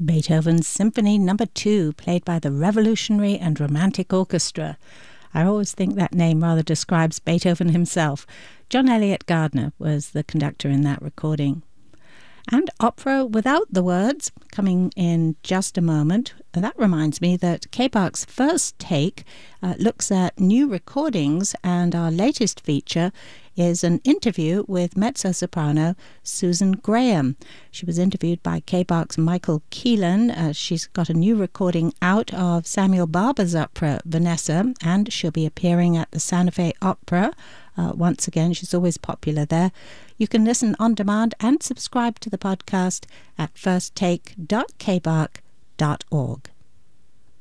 Beethoven's Symphony No. 2, played by the Revolutionary and Romantic Orchestra. I always think that name rather describes Beethoven himself. John Eliot Gardner was the conductor in that recording. And opera without the words, coming in just a moment. That reminds me that K-Park's First Take looks at new recordings, and our latest feature is an interview with mezzo-soprano Susan Graham. She was interviewed by K-Park's Michael Keelan. She's got a new recording out of Samuel Barber's opera Vanessa, and she'll be appearing at the Santa Fe Opera. Once again, she's always popular there. You can listen on demand and subscribe to the podcast at firsttake.kpark.org.